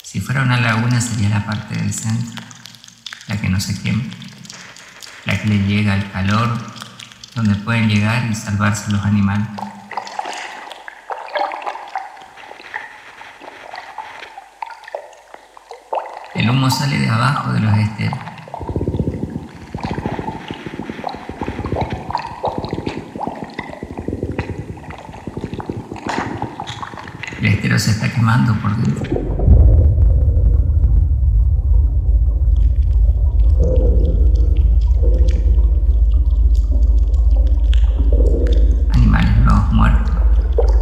Si fuera una laguna sería la parte del centro, la que no se quema, la que le llega el calor, donde pueden llegar y salvarse los animales. El humo sale de abajo de los esteros. El estero se está quemando por dentro.